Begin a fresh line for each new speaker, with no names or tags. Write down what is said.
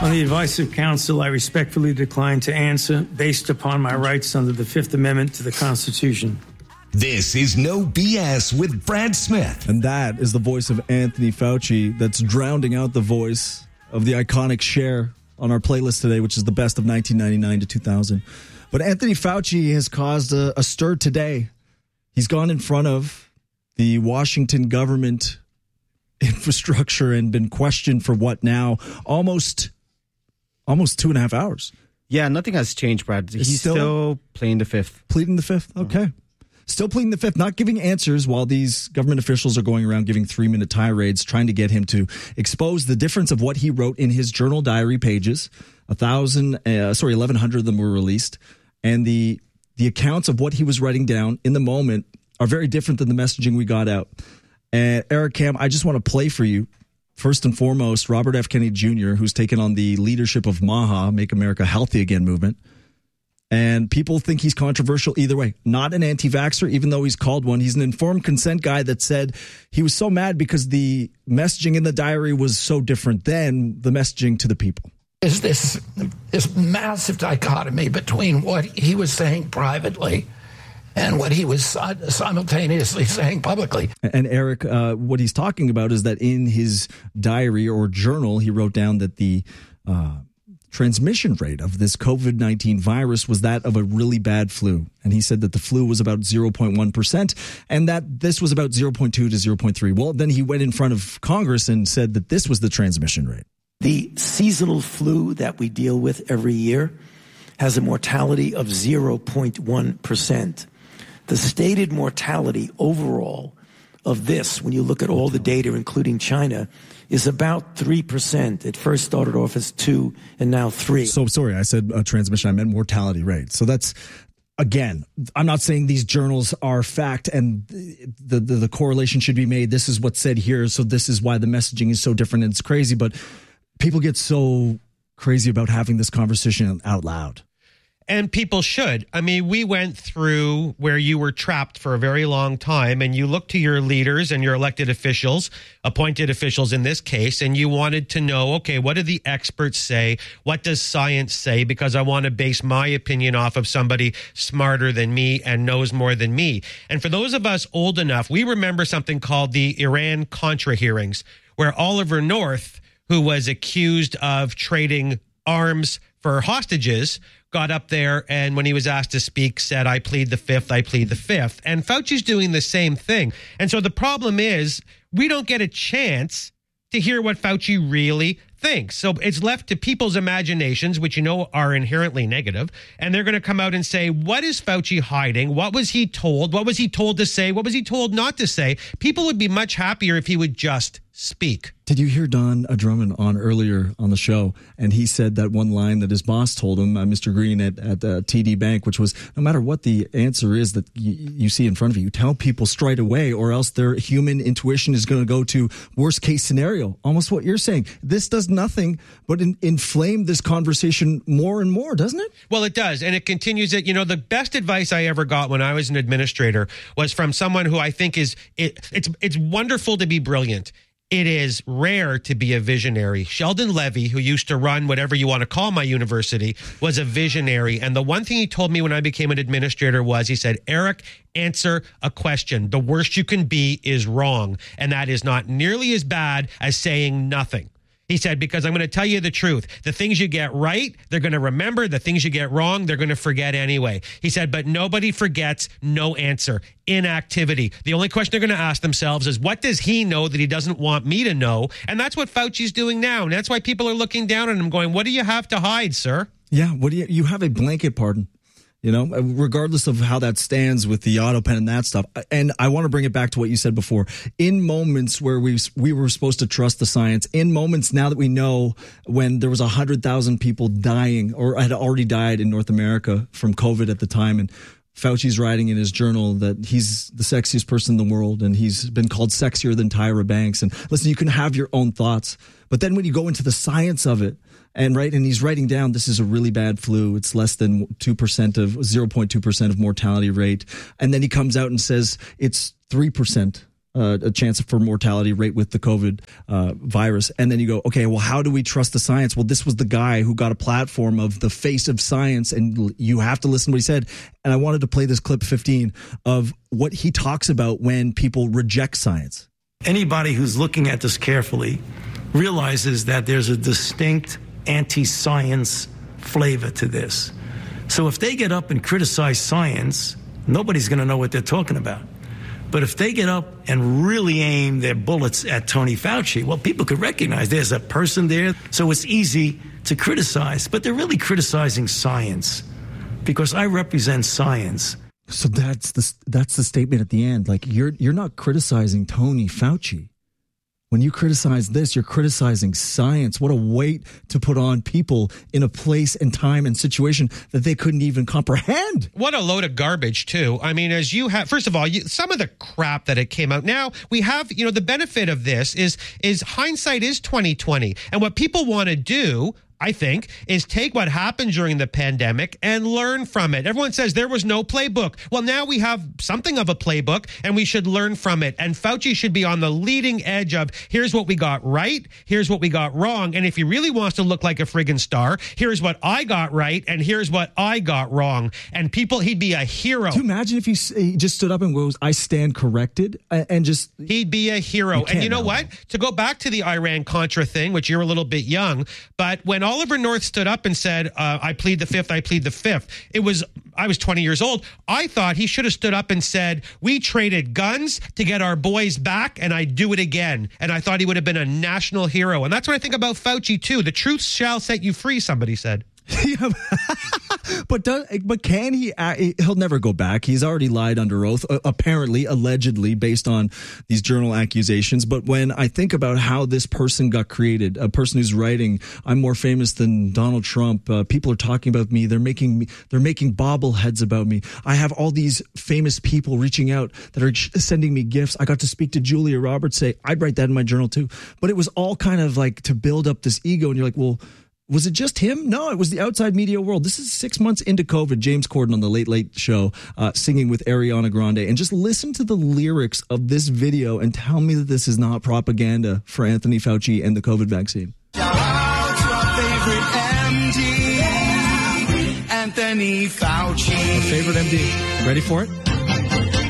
On the advice of counsel, I respectfully decline to answer based upon my rights under the Fifth Amendment to the Constitution.
This is No BS with Brad Smith.
And that is the voice of Anthony Fauci that's drowning out the voice of the iconic Cher on our playlist today, which is the best of 1999 to 2000. But Anthony Fauci has caused a stir today. He's gone in front of the Washington government infrastructure and been questioned for what now? Almost 2.5 hours.
Yeah, nothing has changed, Brad. He's still pleading the fifth.
Pleading the fifth? Okay. Still pleading the fifth, not giving answers while these government officials are going around giving 3-minute tirades, trying to get him to expose the difference of what he wrote in his journal diary pages. 1,100 of them were released. And the accounts of what he was writing down in the moment are very different than the messaging we got out. And Eric Cam, I just want to play for you, first and foremost, Robert F. Kennedy Jr., who's taken on the leadership of MAHA, Make America Healthy Again movement. And people think he's controversial either way. Not an anti-vaxxer, even though he's called one. He's an informed consent guy that said he was so mad because the messaging in the diary was so different than the messaging to the people.
Is this massive dichotomy between what he was saying privately and what he was simultaneously saying publicly.
And Eric, what he's talking about is that in his diary or journal, he wrote down that the transmission rate of this COVID-19 virus was that of a really bad flu. And he said that the flu was about 0.1% and that this was about 0.2 to 0.3. Well, then he went in front of Congress and said that this was the transmission rate.
The seasonal flu that we deal with every year has a mortality of 0.1%. The stated mortality overall of this, when you look at all the data, including China, is about 3%. It first started off as 2 and now 3.
So sorry, I said transmission. I meant mortality rate. So that's, again, I'm not saying these journals are fact and the correlation should be made. This is what's said here. So this is why the messaging is so different and it's crazy. But people get so crazy about having this conversation out loud.
And people should. I mean, we went through where you were trapped for a very long time and you look to your leaders and your elected officials, appointed officials in this case, and you wanted to know, okay, what do the experts say? What does science say? Because I want to base my opinion off of somebody smarter than me and knows more than me. And for those of us old enough, we remember something called the Iran-Contra hearings, where Oliver North, who was accused of trading arms for hostages, got up there and when he was asked to speak said, I plead the fifth, I plead the fifth. And Fauci's doing the same thing. And so the problem is we don't get a chance to hear what Fauci really thinks. So it's left to people's imaginations, which you know are inherently negative. And they're going to come out and say, what is Fauci hiding? What was he told? What was he told to say? What was he told not to say? People would be much happier if he would just speak.
Did you hear Don Drummond on earlier on the show? And he said that one line that his boss told him, Mr. Green at TD Bank, which was, no matter what the answer is that you see in front of you, tell people straight away or else their human intuition is going to go to worst case scenario. Almost what you're saying. This does nothing but inflame this conversation more and more, doesn't it?
Well, it does. And it continues it. You know, the best advice I ever got when I was an administrator was from someone who I think it's wonderful to be brilliant. It is rare to be a visionary. Sheldon Levy, who used to run whatever you want to call my university, was a visionary. And the one thing he told me when I became an administrator was, he said, Eric, answer a question. The worst you can be is wrong. And that is not nearly as bad as saying nothing. He said, because I'm going to tell you the truth. The things you get right, they're going to remember. The things you get wrong, they're going to forget anyway. He said, but nobody forgets no answer. Inactivity. The only question they're going to ask themselves is, what does he know that he doesn't want me to know? And that's what Fauci's doing now. And that's why people are looking down on him going, what do you have to hide, sir?
Yeah, what do you have a blanket pardon? You know, regardless of how that stands with the auto pen and that stuff. And I want to bring it back to what you said before. In moments where we were supposed to trust the science, in moments now that we know when there was 100,000 people dying or had already died in North America from COVID at the time, and Fauci's writing in his journal that he's the sexiest person in the world and he's been called sexier than Tyra Banks. And listen, you can have your own thoughts, but then when you go into the science of it, and he's writing down, this is a really bad flu. It's less than 0.2% of mortality rate. And then he comes out and says it's 3%. a chance for mortality rate with the COVID virus. And then you go, okay, well, how do we trust the science? Well, this was the guy who got a platform of the face of science, and you have to listen to what he said. And I wanted to play this clip 15 of what he talks about when people reject science.
Anybody who's looking at this carefully realizes that there's a distinct anti-science flavor to this. So if they get up and criticize science, nobody's going to know what they're talking about. But if they get up and really aim their bullets at Tony Fauci, well, people could recognize there's a person there, so it's easy to criticize. But they're really criticizing science because I represent science.
So that's the statement at the end. Like, you're not criticizing Tony Fauci. When you criticize this, you're criticizing science. What a weight to put on people in a place and time and situation that they couldn't even comprehend.
What a load of garbage, too. I mean, as you have, first of all, some of the crap that it came out. Now we have, the benefit of this is hindsight is 2020. And what people want to do, I think, is take what happened during the pandemic and learn from it. Everyone says there was no playbook. Well, now we have something of a playbook, and we should learn from it. And Fauci should be on the leading edge of, here's what we got right, here's what we got wrong. And if he really wants to look like a friggin' star, here's what I got right, and here's what I got wrong. And he'd be a hero.
Can you imagine if he just stood up and goes, I stand corrected, and just...
He'd be a hero. And you know what? To go back to the Iran-Contra thing, which you're a little bit young, but when Oliver North stood up and said, I plead the fifth, I plead the fifth. I was 20 years old. I thought he should have stood up and said, we traded guns to get our boys back, and I'd do it again. And I thought he would have been a national hero. And that's what I think about Fauci, too. The truth shall set you free, somebody said.
Yeah, but can he? He'll never go back. He's already lied under oath, apparently, allegedly, based on these journal accusations. But when I think about how this person got created, a person who's writing, I'm more famous than Donald Trump. People are talking about me. They're making bobbleheads about me. I have all these famous people reaching out that are sending me gifts. I got to speak to Julia Roberts. Say, I'd write that in my journal too. But it was all kind of like to build up this ego. And you're like, well, was it just him? No, it was the outside media world. This is 6 months into COVID. James Corden on the Late Late Show singing with Ariana Grande. And just listen to the lyrics of this video and tell me that this is not propaganda for Anthony Fauci and the COVID vaccine.
Shout out to our favorite MD, Anthony Fauci.
Our favorite MD. Ready for it?